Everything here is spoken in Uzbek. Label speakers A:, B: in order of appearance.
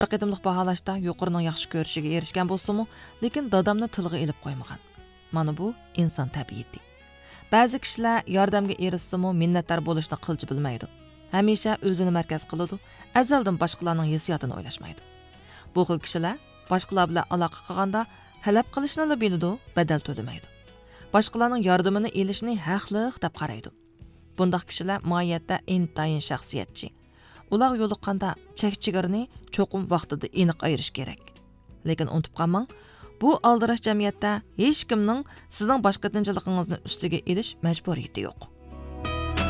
A: Bir qitimliq baholashda yuqorining yaxshi ko'rishiga erishgan bo'lsa-mu, lekin dadamni tilga ilib qo'ymagan. Mana bu inson tabiati. Ba'zi kishilar yordamga erishsa-mu minnatdor bo'lishni qilchi bilmaydi. Hamisha o'zini markaz qiladi, azaldan boshqalarning hissiyotini o'ylashmaydi. Bu xil kishilar boshqalar bilan aloqa qilganda talab qilishni biladi, badal to'lamaydi. Boshqalarning yordamini elishni haqliq deb qaraydi. Bundaq kishilar mohiyatda intayin shaxsiyatchi. Ular yo'liqqanda chek-chegarini cho'qim vaqtida aniq ayirish kerak. Lekin unutib qolmang, bu aldirash jamiyatda hech kimning sizning boshqatinchiligingizni ustiga elish majburiyati yo'q.